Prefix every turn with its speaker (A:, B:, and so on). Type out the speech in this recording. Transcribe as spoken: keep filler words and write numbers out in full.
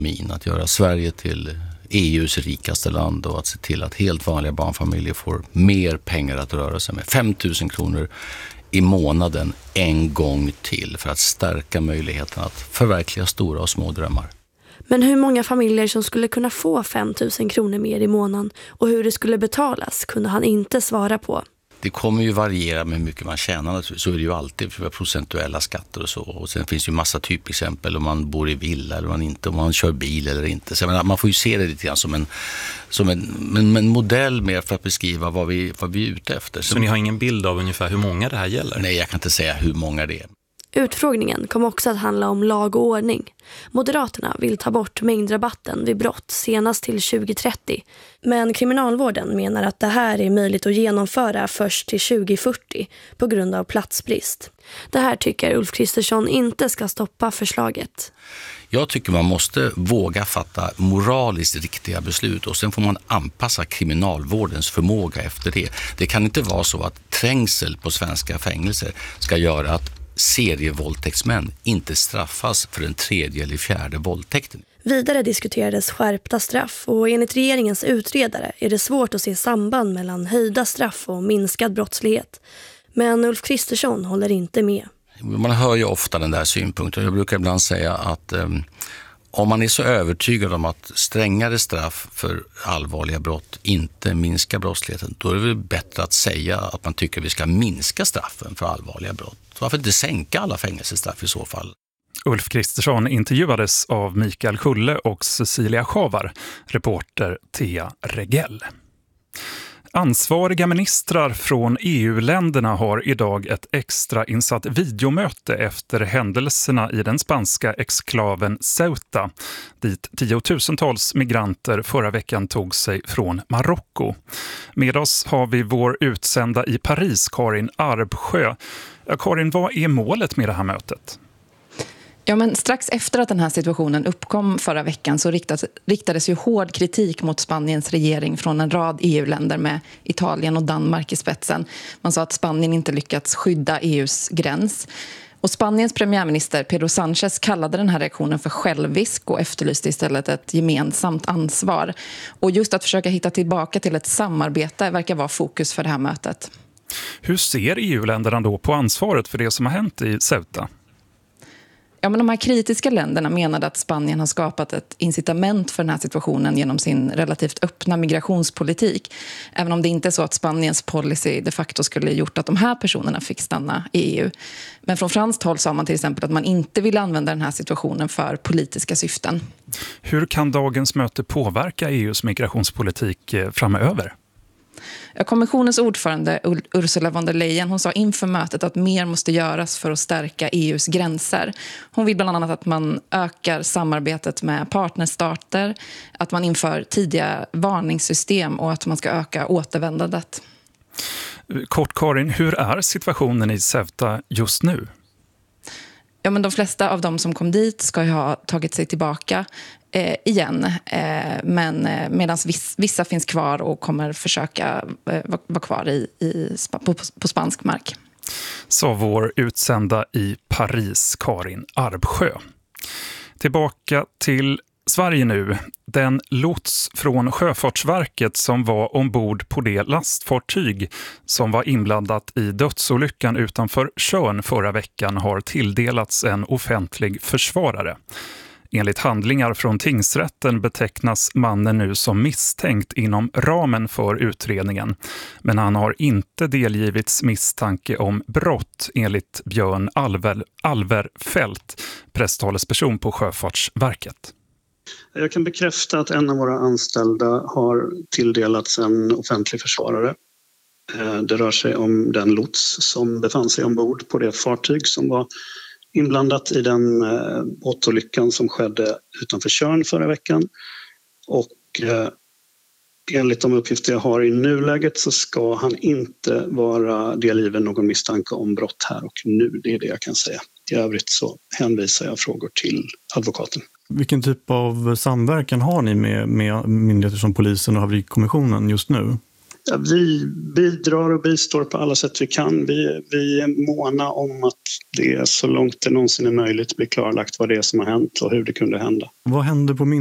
A: Min att göra Sverige till E U:s rikaste land och att se till att helt vanliga barnfamiljer får mer pengar att röra sig med. fem tusen kronor i månaden en gång till för att stärka möjligheten att förverkliga stora och små drömmar.
B: Men hur många familjer som skulle kunna få fem tusen kronor mer i månaden och hur det skulle betalas kunde han inte svara på.
A: Det kommer ju variera med hur mycket man tjänar. Så är det ju alltid för procentuella skatter och så. Och sen finns det ju massa typexempel om man bor i villa eller man inte, om man kör bil eller inte. Så menar, man får ju se det lite grann som en, som en, en, en modell mer för att beskriva vad vi, vad vi är ute efter.
C: Så, så ni har ingen bild av ungefär hur många det här gäller?
A: Nej, jag kan inte säga hur många det är.
B: Utfrågningen kom också att handla om lag och ordning. Moderaterna vill ta bort mängdrabatten vid brott senast till tjugo trettio. Men kriminalvården menar att det här är möjligt att genomföra först till tjugo fyrtio på grund av platsbrist. Det här tycker Ulf Kristersson inte ska stoppa förslaget.
A: Jag tycker man måste våga fatta moraliskt riktiga beslut och sen får man anpassa kriminalvårdens förmåga efter det. Det kan inte vara så att trängsel på svenska fängelser ska göra att serievåldtäktsmän inte straffas för den tredje eller fjärde våldtäkten.
B: Vidare diskuterades skärpta straff och enligt regeringens utredare är det svårt att se samband mellan höjda straff och minskad brottslighet. Men Ulf Kristersson håller inte med.
A: Man hör ju ofta den där synpunkten. Jag brukar ibland säga att um, om man är så övertygad om att strängare straff för allvarliga brott inte minskar brottsligheten, då är det väl bättre att säga att man tycker att vi ska minska straffen för allvarliga brott. Varför inte sänka alla fängelsestraff i så fall?
D: Ulf Kristersson intervjuades av Mikael Kulle och Cecilia Schavar, reporter Thea Regell. Ansvariga ministrar från E U-länderna har idag ett extra insatt videomöte efter händelserna i den spanska exklaven Ceuta, dit tiotusentals migranter förra veckan tog sig från Marocko. Med oss har vi vår utsända i Paris, Karin Arbsjö. Ja, Karin, vad är målet med det här mötet?
E: Ja, men strax efter att den här situationen uppkom förra veckan så riktades, riktades ju hård kritik mot Spaniens regering från en rad E U-länder med Italien och Danmark i spetsen. Man sa att Spanien inte lyckats skydda E U:s gräns. Och Spaniens premiärminister Pedro Sánchez kallade den här reaktionen för självisk och efterlyste istället ett gemensamt ansvar. Och just att försöka hitta tillbaka till ett samarbete verkar vara fokus för det här mötet.
D: Hur ser E U-länderna då på ansvaret för det som har hänt i Ceuta?
E: Ja, men de här kritiska länderna menade att Spanien har skapat ett incitament för den här situationen genom sin relativt öppna migrationspolitik. Även om det inte är så att Spaniens policy de facto skulle gjort att de här personerna fick stanna i E U. Men från franskt håll sa man till exempel att man inte vill använda den här situationen för politiska syften.
D: Hur kan dagens möte påverka E U:s migrationspolitik framöver?
E: Kommissionens ordförande Ursula von der Leyen, hon sa inför mötet att mer måste göras för att stärka E U:s gränser. Hon vill bland annat att man ökar samarbetet med partnerstater, att man inför tidiga varningssystem och att man ska öka återvändandet.
D: Kort Karin, hur är situationen i Ceuta just nu?
E: Ja, men de flesta av dem som kom dit ska ju ha tagit sig tillbaka eh, igen. Eh, men eh, medan viss, vissa finns kvar och kommer försöka eh, vara var kvar i, i, på, på spansk mark.
D: Så vår utsända i Paris, Karin Arbsjö. Tillbaka till Sverige nu. Den lots från Sjöfartsverket som var ombord på det lastfartyg som var inblandat i dödsolyckan utanför Tjörn förra veckan har tilldelats en offentlig försvarare. Enligt handlingar från tingsrätten betecknas mannen nu som misstänkt inom ramen för utredningen. Men han har inte delgivits misstanke om brott enligt Björn Alver, Alverfelt, presstalesperson på Sjöfartsverket.
F: Jag kan bekräfta att en av våra anställda har tilldelats en offentlig försvarare. Det rör sig om den lots som befann sig ombord på det fartyg som var inblandat i den båtolyckan som skedde utanför Tjörn förra veckan. Och enligt de uppgifter jag har i nuläget så ska han inte vara delgiven någon misstanke om brott här och nu. Det är det jag kan säga. I övrigt så hänvisar jag frågor till advokaten.
G: Vilken typ av samverkan har ni med, med myndigheter som polisen och haverikommissionen just nu?
F: Ja, vi bidrar och bistår på alla sätt vi kan. Vi, vi är måna om att det så långt det någonsin är möjligt blir klarlagt vad det är som har hänt och hur det kunde hända.
G: Vad händer på